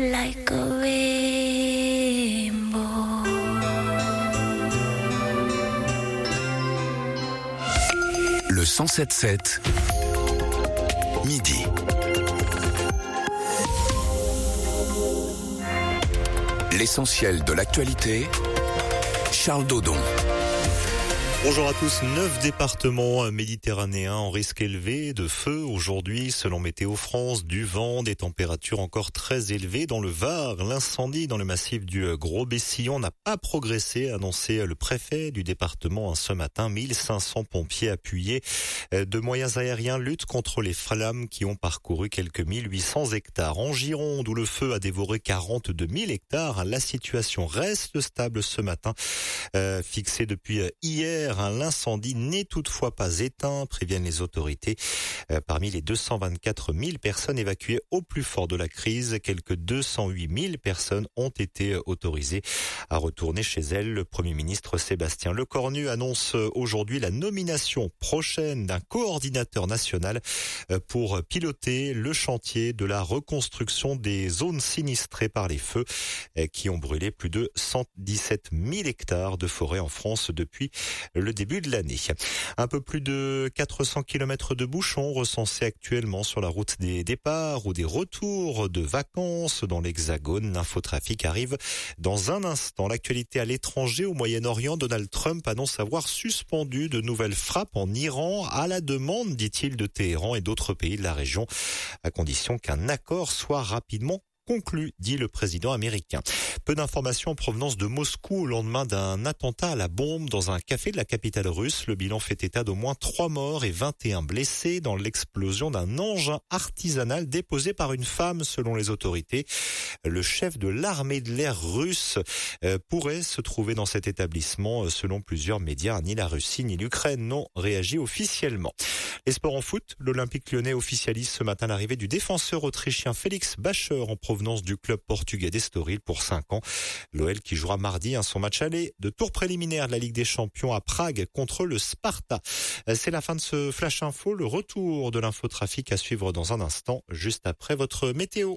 like a rainbow. Le 107.7 midi. L'essentiel de l'actualité, Charles Dodon. Bonjour à tous. 9 départements méditerranéens en risque élevé de feu aujourd'hui, selon Météo France. Du vent, des températures encore très élevées dans le Var. L'incendie dans le massif du Gros-Bessillon n'a pas progressé, a annoncé le préfet du département ce matin. 1500 pompiers appuyés de moyens aériens luttent contre les flammes qui ont parcouru quelques 1800 hectares. En Gironde, où le feu a dévoré 42 000 hectares, la situation reste stable ce matin, fixée depuis hier. L'incendie n'est toutefois pas éteint, préviennent les autorités. Parmi les 224 000 personnes évacuées au plus fort de la crise, quelques 208 000 personnes ont été autorisées à retourner chez elles. Le Premier ministre Sébastien Lecornu annonce aujourd'hui la nomination prochaine d'un coordinateur national pour piloter le chantier de la reconstruction des zones sinistrées par les feux qui ont brûlé plus de 117 000 hectares de forêt en France depuis le début de l'année. Un peu plus de 400 km de bouchons recensés actuellement sur la route des départs ou des retours de vacances dans l'Hexagone. L'infotrafic arrive dans un instant. L'actualité à l'étranger, au Moyen-Orient, Donald Trump annonce avoir suspendu de nouvelles frappes en Iran à la demande, dit-il, de Téhéran et d'autres pays de la région, à condition qu'un accord soit rapidement conclu, dit le président américain. Peu d'informations en provenance de Moscou au lendemain d'un attentat à la bombe dans un café de la capitale russe. Le bilan fait état d'au moins 3 morts et 21 blessés dans l'explosion d'un engin artisanal déposé par une femme, selon les autorités. Le chef de l'armée de l'air russe pourrait se trouver dans cet établissement, selon plusieurs médias. Ni la Russie ni l'Ukraine n'ont réagi officiellement. Les sports en foot, l'Olympique lyonnais officialise ce matin l'arrivée du défenseur autrichien Félix Bacher en provenance du club portugais d'Estoril pour 5 ans. L'OL qui jouera mardi son match aller de tour préliminaire de la Ligue des Champions à Prague contre le Sparta. C'est la fin de ce Flash Info, le retour de l'infotrafic à suivre dans un instant, juste après votre météo.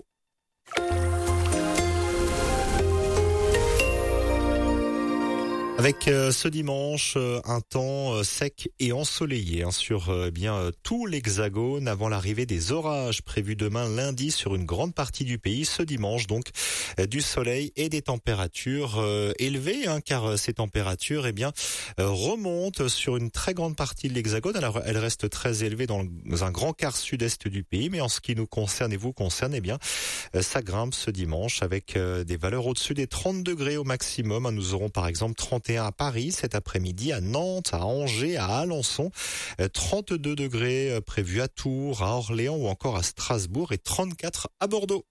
Avec ce dimanche un temps sec et ensoleillé sur tout l'Hexagone avant l'arrivée des orages prévus demain lundi sur une grande partie du pays. Ce dimanche donc du soleil et des températures élevées car ces températures remontent sur une très grande partie de l'Hexagone. Alors elles restent très élevées dans un grand quart sud-est du pays, mais en ce qui nous concerne et vous concerne, ça grimpe ce dimanche avec des valeurs au-dessus des 30 degrés au maximum. Nous aurons par exemple 31 à Paris cet après-midi, à Nantes, à Angers, à Alençon, 32 degrés prévus à Tours, à Orléans ou encore à Strasbourg et 34 à Bordeaux.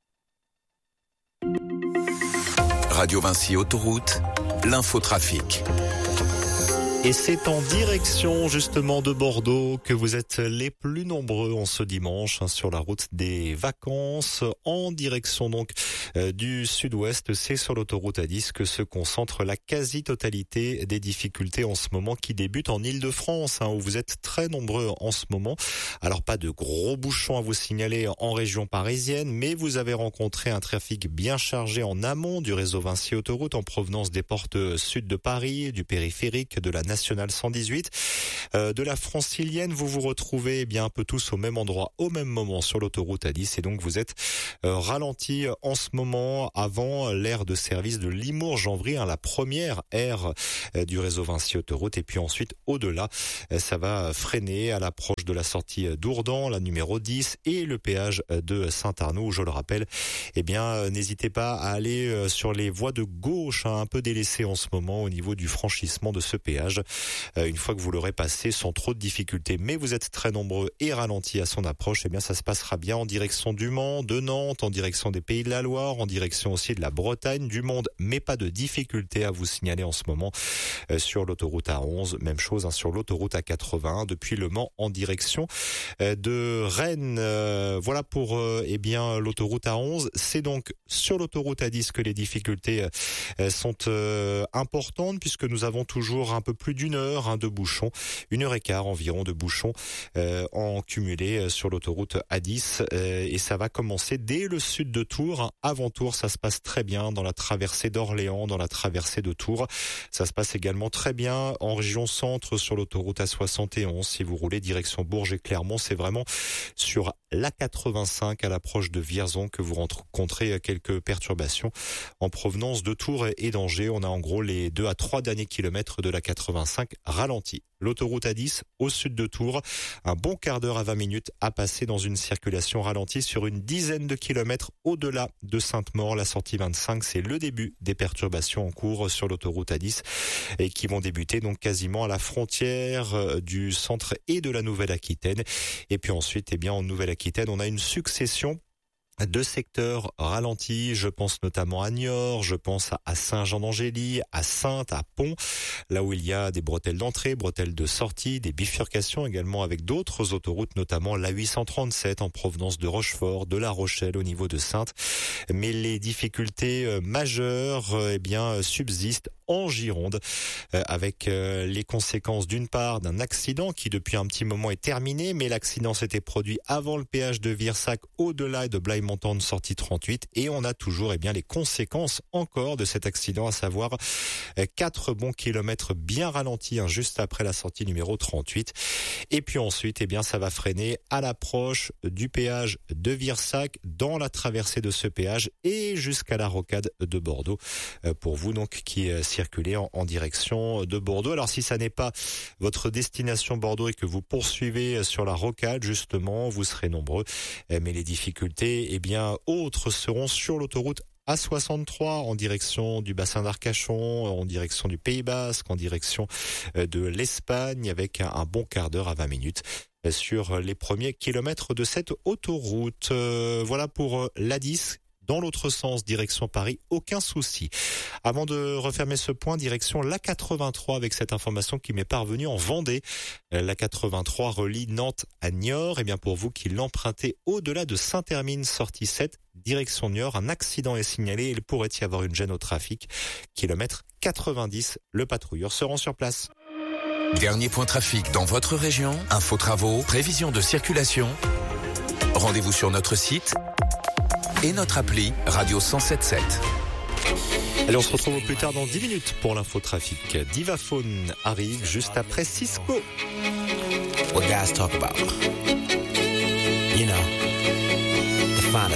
Radio Vinci Autoroute, l'infotrafic. Et c'est en direction justement de Bordeaux que vous êtes les plus nombreux en ce dimanche sur la route des vacances. En direction donc du sud-ouest, c'est sur l'autoroute A10 que se concentre la quasi-totalité des difficultés en ce moment qui débutent en Île-de-France, où vous êtes très nombreux en ce moment. Alors pas de gros bouchons à vous signaler en région parisienne, mais vous avez rencontré un trafic bien chargé en amont du réseau Vinci Autoroute en provenance des portes sud de Paris, du périphérique, de la nationale 118, de la francilienne. Vous vous retrouvez un peu tous au même endroit, au même moment sur l'autoroute A10 et donc vous êtes ralenti en ce moment avant l'aire de service de Limours-Janvry, la première aire du réseau Vinci Autoroute, et puis ensuite au-delà, ça va freiner à l'approche de la sortie d'Ourdan, la numéro 10 et le péage de Saint-Arnaud, où je le rappelle, n'hésitez pas à aller sur les voies de gauche, un peu délaissées en ce moment au niveau du franchissement de ce péage. Une fois que vous l'aurez passé sans trop de difficultés, mais vous êtes très nombreux et ralentis à son approche, ça se passera bien en direction du Mans, de Nantes, en direction des Pays de la Loire, en direction aussi de la Bretagne, du Monde, mais pas de difficultés à vous signaler en ce moment sur l'autoroute A11. Même chose sur l'autoroute A81 depuis Le Mans en direction de Rennes. Voilà pour l'autoroute A11. C'est donc sur l'autoroute A10 que les difficultés sont importantes, puisque nous avons toujours un peu plus plus d'une heure de bouchons, 1h15 environ de bouchons en cumulé sur l'autoroute A10 et ça va commencer dès le sud de Tours. Avant Tours, ça se passe très bien dans la traversée d'Orléans, dans la traversée de Tours. Ça se passe également très bien en région centre sur l'autoroute A71. Si vous roulez direction Bourges et Clermont, c'est vraiment sur l'A85 à l'approche de Vierzon que vous rencontrez quelques perturbations en provenance de Tours et d'Angers. On a en gros les 2 à 3 derniers kilomètres de l'A85 ralentis. L'autoroute A10 au sud de Tours, un bon quart d'heure à 20 minutes à passer dans une circulation ralentie sur une dizaine de kilomètres au-delà de Sainte-Maure. La sortie 25, c'est le début des perturbations en cours sur l'autoroute A10 et qui vont débuter donc quasiment à la frontière du centre et de la Nouvelle-Aquitaine. Et puis ensuite, en Nouvelle-Aquitaine, on a une succession de secteurs ralentis, je pense notamment à Niort, je pense à Saint-Jean-d'Angély, à Saintes, à Pont, là où il y a des bretelles d'entrée, bretelles de sortie, des bifurcations également avec d'autres autoroutes, notamment la 837 en provenance de Rochefort, de La Rochelle au niveau de Saintes. Mais les difficultés majeures subsistent en Gironde, avec les conséquences d'une part d'un accident qui depuis un petit moment est terminé, mais l'accident s'était produit avant le péage de Virsac, au-delà de Blaye-Montagne sortie 38, et on a toujours les conséquences encore de cet accident, à savoir 4 bons kilomètres bien ralentis juste après la sortie numéro 38. Et puis ensuite, ça va freiner à l'approche du péage de Virsac, dans la traversée de ce péage et jusqu'à la rocade de Bordeaux, pour vous donc qui circuler en direction de Bordeaux. Alors si ça n'est pas votre destination Bordeaux et que vous poursuivez sur la rocade, justement, vous serez nombreux. Mais les difficultés, autres seront sur l'autoroute A63 en direction du bassin d'Arcachon, en direction du Pays Basque, en direction de l'Espagne, avec un bon quart d'heure à 20 minutes sur les premiers kilomètres de cette autoroute. Voilà pour l'A10. Dans l'autre sens, direction Paris, aucun souci. Avant de refermer ce point, direction l'A83 avec cette information qui m'est parvenue en Vendée. L'A83 relie Nantes à Niort. Pour vous qui l'empruntez au-delà de Saint-Hermine, sortie 7, direction Niort, un accident est signalé. Il pourrait y avoir une gêne au trafic. Kilomètre 90, le patrouilleur se rend sur place. Dernier point trafic dans votre région. Info travaux, prévision de circulation. Rendez-vous sur notre site et notre appli Radio 107.7. Allez, on se retrouve au plus tard dans 10 minutes pour l'infotrafic. Divaphone arrive juste après Cisco. What guys talk about, you know.